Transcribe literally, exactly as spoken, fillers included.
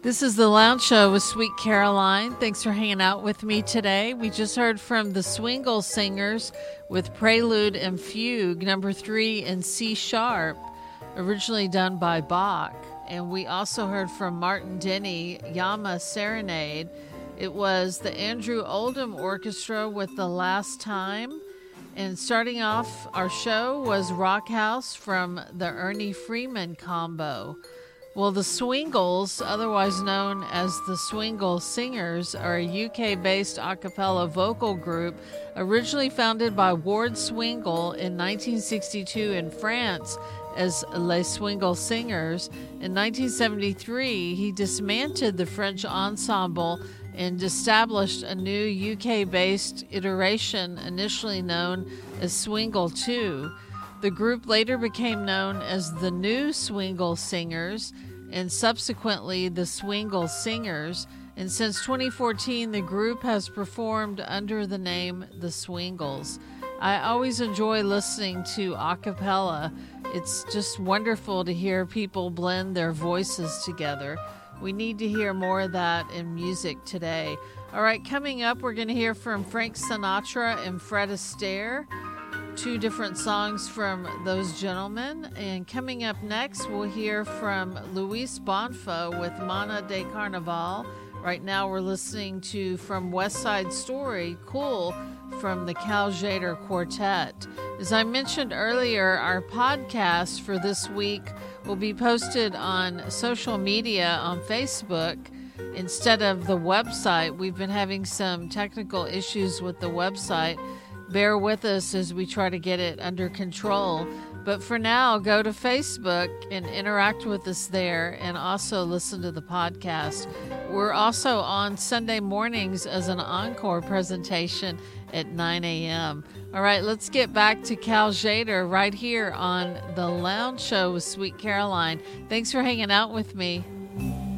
This is the Lounge Show with Sweet Caroline. Thanks for hanging out with me today. We just heard from the Swingle Singers with Prelude and Fugue, number three in C sharp, originally done by Bach. And we also heard from Martin Denny, Yama Serenade. It was the Andrew Oldham Orchestra with The Last Time. And starting off our show was Rock House from the Ernie Freeman combo. Well, the Swingles, otherwise known as the Swingle Singers, are a U K-based a cappella vocal group originally founded by Ward Swingle in nineteen sixty-two in France as Les Swingle Singers. In nineteen seventy-three, he dismantled the French ensemble and established a new U K-based iteration initially known as Swingle two. The group later became known as the New Swingle Singers and subsequently the Swingle Singers. And since twenty fourteen, the group has performed under the name The Swingles. I always enjoy listening to a cappella. It's just wonderful to hear people blend their voices together. We need to hear more of that in music today. All right, coming up, we're going to hear from Frank Sinatra and Fred Astaire. Two different songs from those gentlemen. And coming up next, we'll hear from Luis Bonfa with Mana de Carnaval. Right now we're listening to from West Side Story, Cool, from the Cal Tjader Quartet. As I mentioned earlier, our podcast for this week will be posted on social media on Facebook instead of the website. We've been having some technical issues with the website. Bear with us as we try to get it under control. But for now, go to Facebook and interact with us there and also listen to the podcast. We're also on Sunday mornings as an encore presentation at nine a.m. All right, let's get back to Cal Tjader right here on The Lounge Show with Sweet Caroline. Thanks for hanging out with me.